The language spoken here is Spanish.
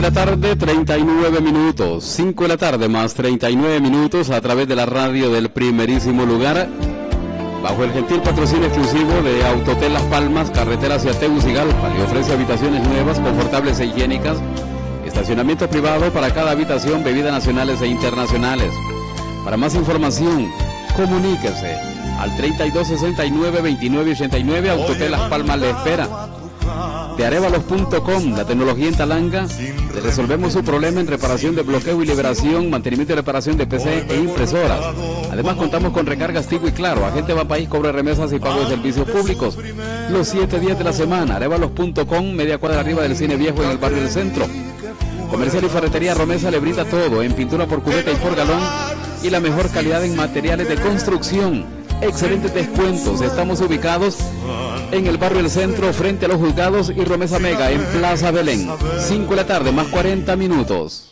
de la tarde, 39 minutos. 5 de la tarde más 39 minutos a través de la radio del primerísimo lugar. Bajo el gentil patrocinio exclusivo de Autotel Las Palmas, carretera hacia Tegucigalpa. Le ofrece habitaciones nuevas, confortables e higiénicas. Estacionamiento privado para cada habitación, bebidas nacionales e internacionales. Para más información, comuníquese al 3269-2989. Autotel Las Palmas le espera. De Arevalos.com, la tecnología en Talanga. Le resolvemos su problema en reparación de bloqueo y liberación, mantenimiento y reparación de PC e impresoras. Además contamos con recargas Tigo y Claro. Agente va país, cobre remesas y pago de servicios públicos los 7 días de la semana. Arevalos.com, media cuadra arriba del Cine Viejo en el barrio del Centro. Comercial y ferretería Romesa le brinda todo en pintura por cubeta y por galón y la mejor calidad en materiales de construcción. Excelentes descuentos. Estamos ubicados en el barrio del Centro, frente a los juzgados, y Romesa Mega en Plaza Belén. 5 de la tarde más 40 minutos.